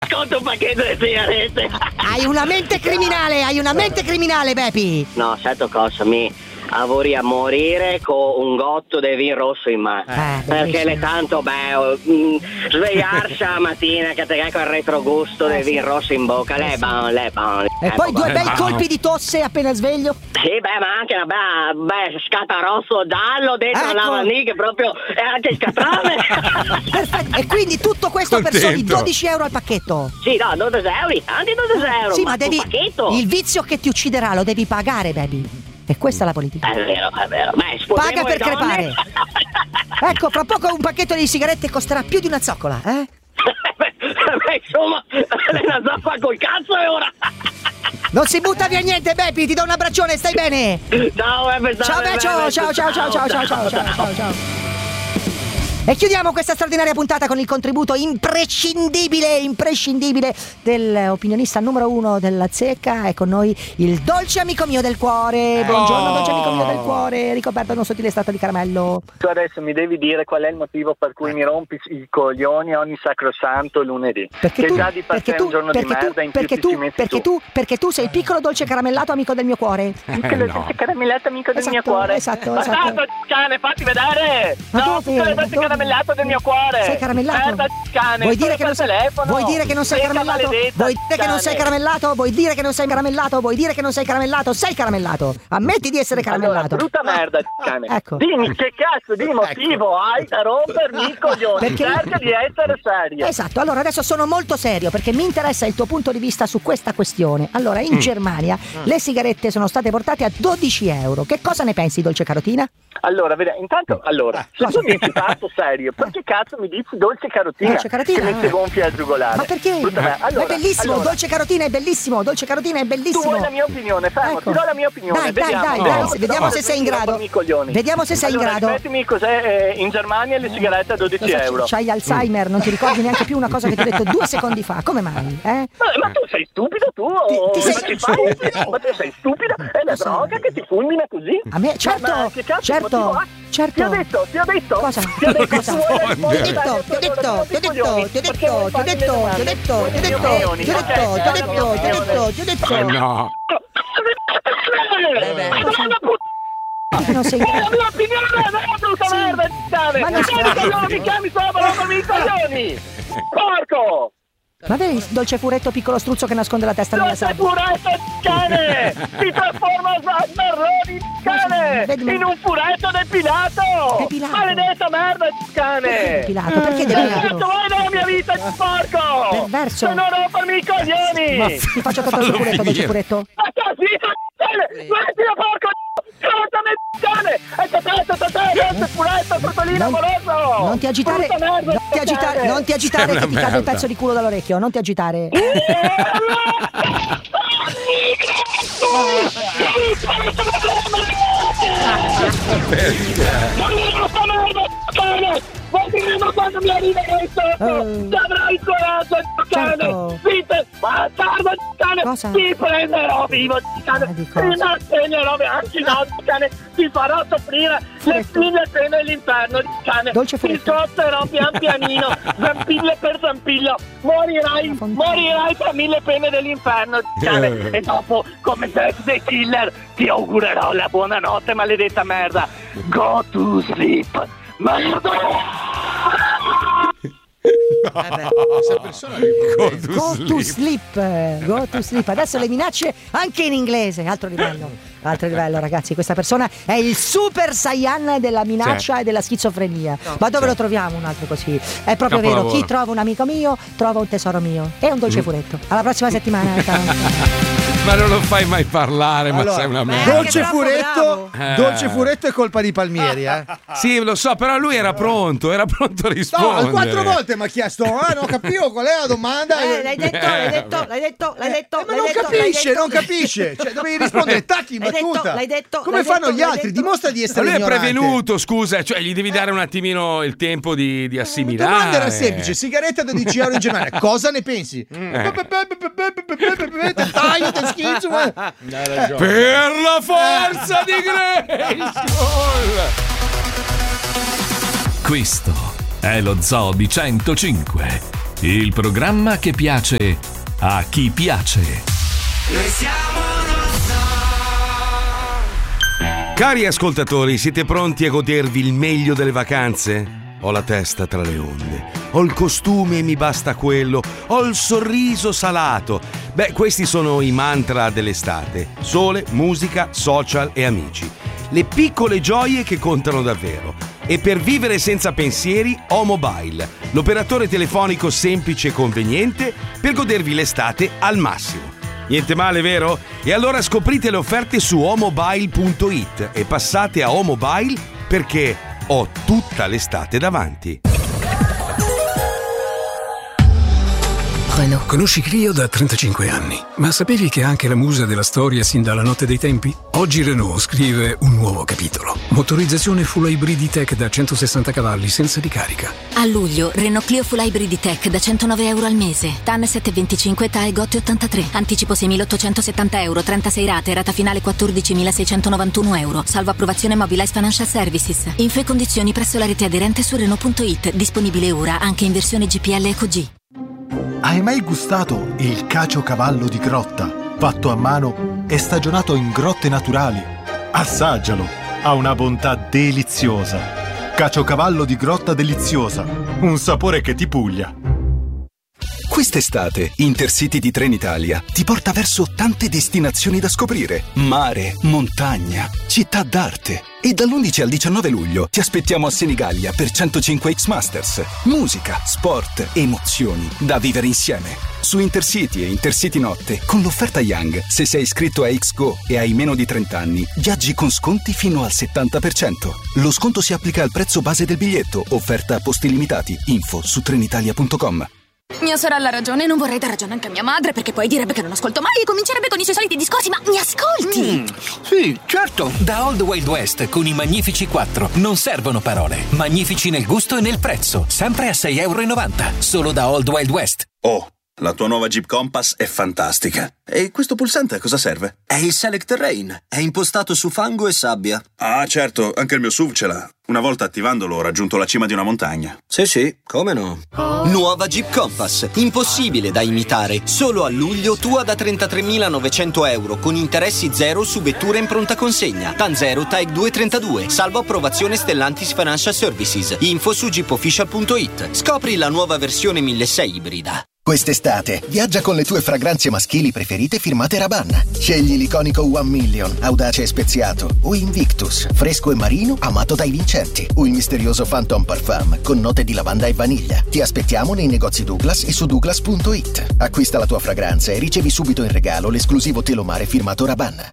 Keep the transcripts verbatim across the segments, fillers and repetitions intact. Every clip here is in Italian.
conto un pacchetto di sigarette. Hai una mente criminale, hai una mente criminale, Bepi. No, certo cosa, mi vorrei morire con un gotto di vino rosso in mano. Eh, perché le tanto bello mh, svegliarsi la mattina che te con il retrogusto eh, di sì. vino rosso in bocca, eh, le sì. bon, le bon. E eh, poi due eh, bei bon. colpi di tosse appena sveglio. Sì, beh, ma anche una bella, beh, scatarosso giallo dentro Ecco. la lavanica, proprio, e anche il catrame. Perfetto. E quindi tutto questo per soli Contento. dodici euro al pacchetto. Sì, no, dodici euro, anche dodici euro. Sì, ma un devi. pacchetto. Il vizio che ti ucciderà lo devi pagare, baby. E questa è la politica. È vero, è vero. Beh, Paga sposeremo per le donne. crepare. Ecco, fra poco un pacchetto di sigarette costerà più di una zoccola, eh? Beh, insomma, la zappa col cazzo è ora. Non si butta via niente, Bepi, ti do un abbraccione, stai bene? Ciao, eh, Ciao, Becio, ciao, ciao, ciao, ciao, ciao, ciao, ciao, ciao, ciao, ciao. E chiudiamo questa straordinaria puntata con il contributo imprescindibile, imprescindibile dell'opinionista numero uno della Zecca. È con noi il dolce amico mio del cuore. Buongiorno, Oh. dolce amico mio del cuore, ricoperto da un sottile strato di caramello. Tu adesso mi devi dire qual è il motivo per cui mi rompi i coglioni ogni sacrosanto lunedì. Perché che tu, già di per perché sé è tu, un giorno di perché tu, merda, in più perché ti tu, ci metti perché tu, perché tu sei il piccolo dolce caramellato amico del mio cuore. Piccolo no. dolce caramellato amico del Esatto, mio cuore. esatto, Ma esatto. tanto, cane, fatti vedere. Ma No, dove? piccolo dolce Dove? caramellato del mio cuore. Sei caramellato? Merda, cane, Vuoi dire solo che non per sei telefono. Vuoi dire che non sei Secca caramellato? maledetta, Vuoi dire che non sei cane. caramellato? Vuoi dire che non sei caramellato? Vuoi dire che non sei caramellato? Sei caramellato. Ammetti di essere Allora, caramellato. brutta merda, Ah, cane. ecco. Dimmi che cazzo di motivo hai da rompermi i coglioni. Perché- Cerca di essere serio. Esatto, allora adesso sono molto serio perché mi interessa il tuo punto di vista su questa questione. Allora, in Germania le sigarette sono state portate a dodici euro. Che cosa ne pensi, dolce carotina? Allora, vedi, intanto, allora, se cosa? tu mi ci parto serio, perché cazzo mi dici dolce carotina? Dolce carotina? Che mi si gonfia il giugolare. Ma perché? Brutta merda. Allora, è bellissimo, allora, dolce carotina è bellissimo, dolce carotina è tu bellissimo. vuoi la mia opinione, fermo, Ecco. ti do la mia opinione. Dai, dai, vediamo, dai, vediamo, dai, vediamo se sei in grado. rompermi i coglioni. Vediamo se sei in allora, grado. ripetimi cos'è eh, in Germania le sigarette a dodici Cosa c'è? euro. C'hai Alzheimer, non ti ricordi neanche più una cosa che ti ho detto due secondi fa. Come mai? Eh? Ma, ma tu sei stupido tu? O Ti- ti ma sei- ci fai? Ma tu sei stupido? È la Cosa? droga che ti fulmina così? A me, Ma- certo, ma che cazzo certo, motivo ha? certo. Ti ho detto, ti ho detto. Cosa? Ti ho detto, Cosa? tu vuoi Ti ho rispondere detto, alle ti ho detto, tue ti ho detto, coglioni, ti ho detto, perché vuoi ti ho farmi le detto, domande? ti ho detto, Vuoi ti ho le mie detto, opinioni? ti ho Ok, detto, ti ho dai, la detto, mia ti ho detto, opinione. ti ho detto. Oh, no. Che non sei in È la grado. mia opinione, no, brutta Sì. merda, cane. Ma Ma non- non coglioni, mi chiami solo per rompermi i coglioni. Porco! Ma vedi il dolce furetto piccolo struzzo che nasconde la testa nella Non sei sabbia? furetto, cane! Ti trasforma a smarroni, cane! Vedi, ma- In un furetto depilato! Depilato? Maledetta merda, cane! Perché depilato? Perché Che depilato? cazzo vuoi dalla mia vita, porco? Perverso. Se non rompermi i coglioni! Ti faccio toccare il Fallo furetto, dolce finire. furetto. Ma così, cane! Smettila, porco! Ascoltami, cane! E te, te, te, te, te, te, furetto, tortolino Non- amoroso! Non ti agitare, Brutta merda, non ti agitare, cane! non ti agitare Sei che una ti cade un merda. pezzo di culo dall'orecchio, non ti agitare. Ma diremo quando mi arriva questo! Oh. Ti avrai il coraggio, cane! Certo. Zitte! Bastardo, cane! Cosa? Ti prenderò vivo, cane! Ma di cosa? Ti nastegnerò, anzi no, cane! Ti farò soffrire le mille pene dell'inferno, cane! Dolce Ti furetto. scotterò pian pianino, zampillo per zampillo! Morirai, fontana. morirai tra mille pene dell'inferno, cane! E dopo, come Death the Killer, ti augurerò la buonanotte, maledetta merda! Go to sleep! Merda! Questa persona Go to Go to sleep. sleep, eh, go to sleep. Adesso le minacce anche in inglese, altro livello, altro livello, ragazzi. Questa persona è il super saiyan della minaccia Sì. e della schizofrenia. Ma dove lo troviamo un altro così? È proprio Capolavoro. vero, chi trova un amico mio trova un tesoro mio. E un dolce furetto. Alla prossima settimana. Ciao. Ma non lo fai mai parlare, ma Allora, sei una ma- merda. Dolce troppo furetto, bravo. dolce furetto è colpa di Palmieri, eh. Sì, lo so, però lui era pronto, era pronto a No, rispondere. quattro volte mi ha chiesto, ah, non capivo qual è la domanda. Eh, l'hai detto, l'hai detto, l'hai detto, l'hai detto. Eh, ma l'hai non detto, capisce, l'hai detto. non capisce. Cioè, dovevi rispondere tacchi in L'hai detto, battuta. l'hai detto, Come l'hai fanno detto, gli l'hai altri? detto. Dimostra di Ma essere lui è ignorante. prevenuto, scusa, cioè gli devi dare un attimino il tempo di, di La assimilare. domanda era semplice, sigaretta a dodici euro in Germania, cosa ne pensi? Taglio, te schizzo, ma- Per la forza di Grayskull! Questo è lo Zoo di centocinque, il programma che piace a chi piace. Noi siamo Cari ascoltatori, siete pronti a godervi il meglio delle vacanze? Ho la testa tra le onde, ho il costume e mi basta quello, ho il sorriso salato. Beh, questi sono i mantra dell'estate: sole, musica, social e amici. Le piccole gioie che contano davvero. E per vivere senza pensieri, O-Mobile, l'operatore telefonico semplice e conveniente per godervi l'estate al massimo. Niente male, vero? E allora scoprite le offerte su o mobile punto it e passate a O-Mobile perché ho tutta l'estate davanti. Conosci Clio da trentacinque anni, ma sapevi che è anche la musa della storia sin dalla notte dei tempi? Oggi Renault scrive un nuovo capitolo. Motorizzazione full hybrid tech da centosessanta cavalli senza ricarica. A luglio, Renault Clio full hybrid tech da centonove euro al mese. T A N settecentoventicinque, T A E Gotti ottantatré. Anticipo seimilaottocentosettanta euro, trentasei rate, rata finale quattordicimilaseicentonovantuno euro. Salvo approvazione Mobilize Financial Services. Info e condizioni presso la rete aderente su Renault punto it. Disponibile ora anche in versione G P L Eco G. Hai mai gustato il caciocavallo di grotta, fatto a mano e stagionato in grotte naturali? Assaggialo, ha una bontà deliziosa. Caciocavallo di grotta deliziosa, un sapore che ti puglia. Quest'estate Intercity di Trenitalia ti porta verso tante destinazioni da scoprire: mare, montagna, città d'arte. E dall'undici al diciannove luglio ti aspettiamo a Senigallia per centocinque X Masters. Musica, sport, emozioni da vivere insieme. Su Intercity e Intercity Notte, con l'offerta Young, se sei iscritto a X-Go e hai meno di trenta anni, viaggi con sconti fino al settanta per cento. Lo sconto si applica al prezzo base del biglietto, offerta a posti limitati. Info su trenitalia punto com. Mia sorella ha ragione, non vorrei dar ragione anche a mia madre, perché poi direbbe che non ascolto mai e comincerebbe con i suoi soliti discorsi. Ma mi ascolti? Mm, sì, certo. Da Old Wild West con i Magnifici quattro non servono parole. Magnifici nel gusto e nel prezzo. Sempre a sei e novanta euro. Solo da Old Wild West. Oh, la tua nuova Jeep Compass è fantastica. E questo pulsante a cosa serve? È il Select Terrain. È impostato su fango e sabbia. Ah, certo, anche il mio S U V ce l'ha. Una volta attivandolo ho raggiunto la cima di una montagna. Sì, sì, come no. Nuova Jeep Compass, impossibile da imitare. Solo a luglio tua da trentatremilanovecento euro con interessi zero su vettura in pronta consegna. T A N zero, T A E C due trentadue. Salvo approvazione Stellantis Financial Services. Info su jeep official punto it. Scopri la nuova versione milleseicento ibrida. Quest'estate viaggia con le tue fragranze maschili preferite firmate Rabanne. Scegli l'iconico One Million, audace e speziato, o Invictus, fresco e marino, amato dai vincenti, o il misterioso Phantom Parfum con note di lavanda e vaniglia. Ti aspettiamo nei negozi Douglas e su douglas punto it. Acquista la tua fragranza e ricevi subito in regalo l'esclusivo telomare firmato Rabanne.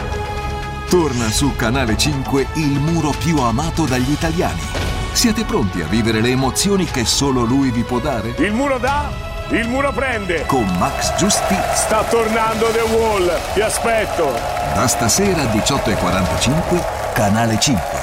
Torna su Canale cinque il muro più amato dagli italiani. Siete pronti a vivere le emozioni che solo lui vi può dare? Il muro dà, il muro prende. Con Max Giusti. Sta tornando The Wall, ti aspetto. Da stasera diciotto e quarantacinque, Canale cinque.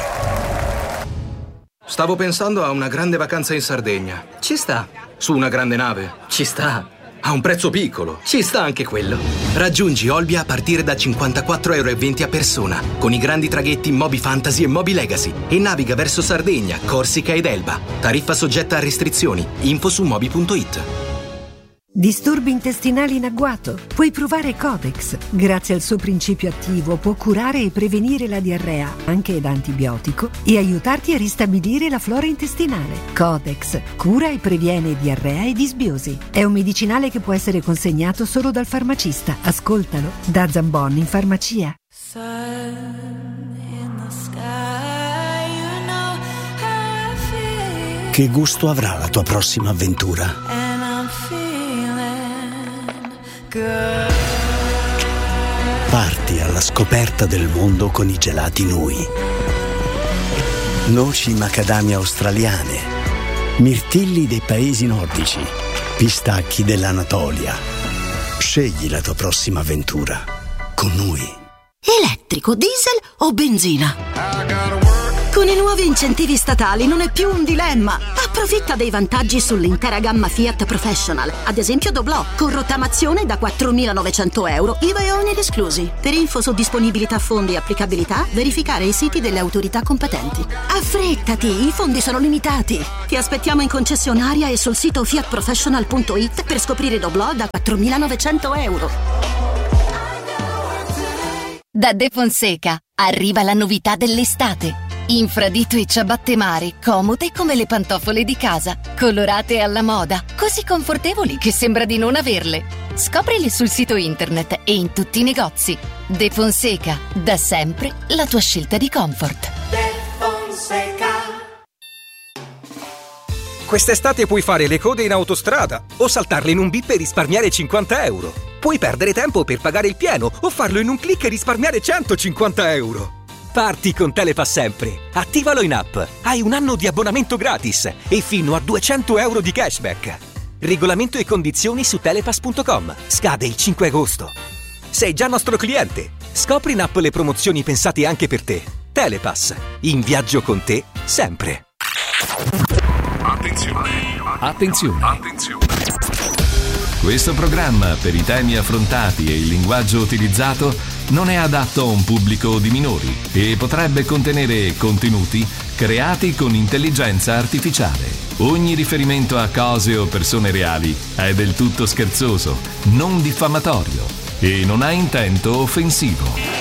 Stavo pensando a una grande vacanza in Sardegna. Ci sta. Su una grande nave. Ci sta. A un prezzo piccolo. Ci sta anche quello. Raggiungi Olbia a partire da cinquantaquattro e venti euro a persona, con i grandi traghetti Moby Fantasy e Moby Legacy, e naviga verso Sardegna, Corsica ed Elba. Tariffa soggetta a restrizioni. Info su moby punto it. Disturbi intestinali in agguato? Puoi provare Codex. Grazie al suo principio attivo può curare e prevenire la diarrea, anche da antibiotico, e aiutarti a ristabilire la flora intestinale. Codex cura e previene diarrea e disbiosi. È un medicinale che può essere consegnato solo dal farmacista. Ascoltalo da Zambon in farmacia. Che gusto avrà la tua prossima avventura? Parti alla scoperta del mondo con i gelati Nui. Noci macadamia australiane, mirtilli dei paesi nordici, pistacchi dell'Anatolia. Scegli la tua prossima avventura con Nui. Elettrico, diesel o benzina? Con i nuovi incentivi statali non è più un dilemma. Approfitta dei vantaggi sull'intera gamma Fiat Professional. Ad esempio Doblò, con rottamazione da quattromilanovecento euro, I V A e oneri esclusi. Per info su disponibilità fondi e applicabilità, verificare i siti delle autorità competenti. Affrettati, i fondi sono limitati. Ti aspettiamo in concessionaria e sul sito fiat professional punto it per scoprire Doblò da quattromilanovecento euro. Da De Fonseca arriva la novità dell'estate. Infradito e ciabatte mare, comode come le pantofole di casa, colorate alla moda, così confortevoli che sembra di non averle. Scoprile sul sito internet e in tutti i negozi. De Fonseca, da sempre la tua scelta di comfort. De Fonseca. Quest'estate puoi fare le code in autostrada o saltarle in un bip e risparmiare cinquanta euro. Puoi perdere tempo per pagare il pieno o farlo in un click e risparmiare centocinquanta euro. Parti con Telepass sempre. Attivalo in app. Hai un anno di abbonamento gratis e fino a duecento euro di cashback. Regolamento e condizioni su telepass punto com. Scade il cinque agosto. Sei già nostro cliente. Scopri in app le promozioni pensate anche per te. Telepass. In viaggio con te sempre. Attenzione. Attenzione. Attenzione. Questo programma, per i temi affrontati e il linguaggio utilizzato, non è adatto a un pubblico di minori e potrebbe contenere contenuti creati con intelligenza artificiale. Ogni riferimento a cose o persone reali è del tutto scherzoso, non diffamatorio e non ha intento offensivo.